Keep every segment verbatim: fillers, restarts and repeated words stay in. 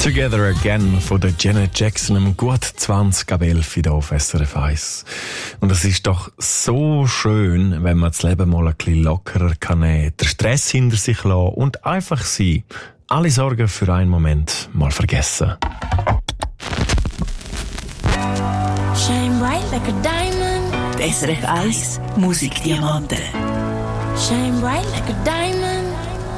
Together Again von der Janet Jackson um gut zwanzig ab elf hier auf S R F eins. Und es ist doch so schön, wenn man das Leben mal ein bisschen lockerer kann nehmen, den Stress hinter sich lassen und einfach sein. Alle Sorgen für einen Moment mal vergessen. Shine bright like a diamond. S R F eins Musikdiamanten. Shine bright like a diamond.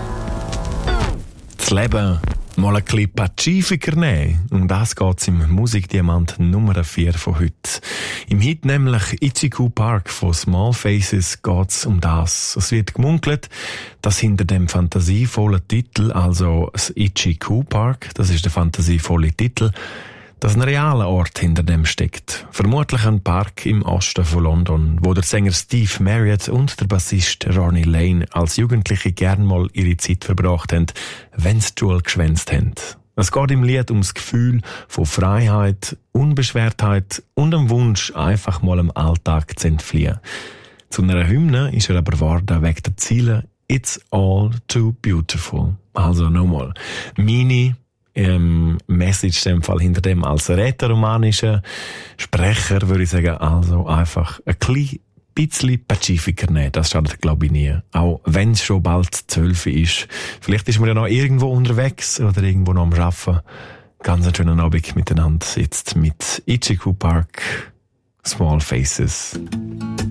Das Leben mal ein bisschen pazifiker nehmen. Um das geht's im Musikdiamant Nummer vier von heute. Im Hit nämlich Ichiku Park von Small Faces geht's um das. Es wird gemunkelt, dass hinter dem fantasievollen Titel, also das Ichiku Park, das ist der fantasievolle Titel, dass ein realer Ort hinter dem steckt. Vermutlich ein Park im Osten von London, wo der Sänger Steve Marriott und der Bassist Ronnie Lane als Jugendliche gern mal ihre Zeit verbracht haben, wenn sie Jewel geschwänzt haben. Es geht im Lied ums Gefühl von Freiheit, Unbeschwertheit und dem Wunsch, einfach mal im Alltag zu entfliehen. Zu einer Hymne ist er aber geworden wegen der Ziele «It's all too beautiful». Also nochmal. Meine Ähm, Message in dem Fall hinter dem als rätoromanischer Sprecher würde ich sagen, also einfach ein klein bisschen Pazifiker nehmen, das schadet glaube ich nie. Auch wenn es schon bald zwölf ist. Vielleicht ist man ja noch irgendwo unterwegs oder irgendwo noch am Arbeiten. Ganz einen schönen Abend miteinander jetzt mit Ichiku Park, Small Faces.